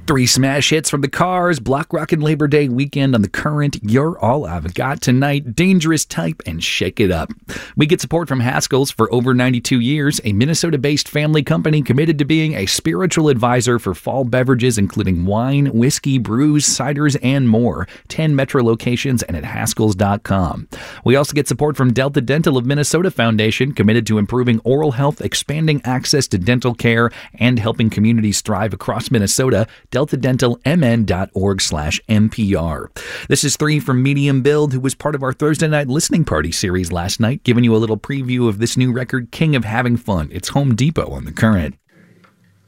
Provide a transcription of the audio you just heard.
Three smash hits from the Cars, Block Rockin' Labor Day weekend on The Current, You're All I've Got Tonight, Dangerous Type, and Shake It Up. We get support from Haskell's for over 92 years, a Minnesota-based family company committed to being a spiritual advisor for fall beverages, including wine, whiskey, brews, ciders, and more. 10 metro locations and at Haskells.com. We also get support from Delta Dental of Minnesota Foundation, committed to improving oral health, expanding access to dental care, and helping communities thrive across Minnesota. DeltaDentalMN.org/NPR. This is 3 from Medium Build, who was part of our Thursday night listening party series last night, giving you a little preview of this new record, King of Having Fun. It's Home Depot on The Current.